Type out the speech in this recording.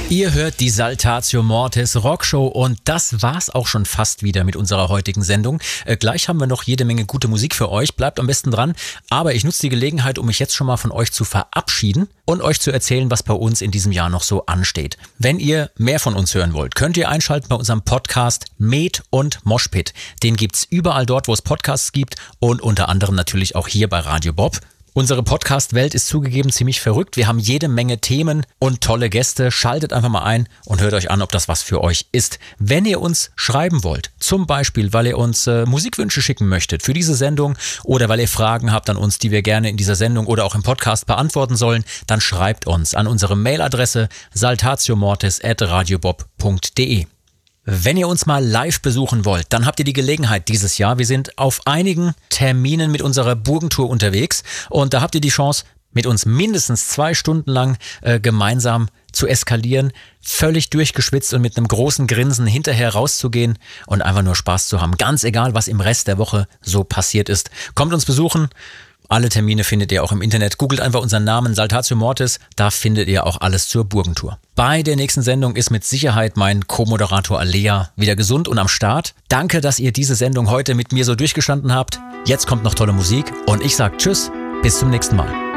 Ihr hört die Saltatio Mortis Rockshow und das war's auch schon fast wieder mit unserer heutigen Sendung. Gleich haben wir noch jede Menge gute Musik für euch, bleibt am besten dran. Aber ich nutze die Gelegenheit, um mich jetzt schon mal von euch zu verabschieden und euch zu erzählen, was bei uns in diesem Jahr noch so ansteht. Wenn ihr mehr von uns hören wollt, könnt ihr einschalten bei unserem Podcast Med und Moshpit. Den gibt's überall dort, wo es Podcasts gibt und unter anderem natürlich auch hier bei Radio Bob. Unsere Podcast-Welt ist zugegeben ziemlich verrückt. Wir haben jede Menge Themen und tolle Gäste. Schaltet einfach mal ein und hört euch an, ob das was für euch ist. Wenn ihr uns schreiben wollt, zum Beispiel, weil ihr uns Musikwünsche schicken möchtet für diese Sendung oder weil ihr Fragen habt an uns, die wir gerne in dieser Sendung oder auch im Podcast beantworten sollen, dann schreibt uns an unsere Mailadresse saltatiomortis@radiobob.de. Wenn ihr uns mal live besuchen wollt, dann habt ihr die Gelegenheit dieses Jahr. Wir sind auf einigen Terminen mit unserer Burgentour unterwegs und da habt ihr die Chance, mit uns mindestens 2 Stunden lang gemeinsam zu eskalieren, völlig durchgeschwitzt und mit einem großen Grinsen hinterher rauszugehen und einfach nur Spaß zu haben. Ganz egal, was im Rest der Woche so passiert ist. Kommt uns besuchen. Alle Termine findet ihr auch im Internet. Googelt einfach unseren Namen Saltatio Mortis, da findet ihr auch alles zur Burgentour. Bei der nächsten Sendung ist mit Sicherheit mein Co-Moderator Alea wieder gesund und am Start. Danke, dass ihr diese Sendung heute mit mir so durchgestanden habt. Jetzt kommt noch tolle Musik und ich sag Tschüss, bis zum nächsten Mal.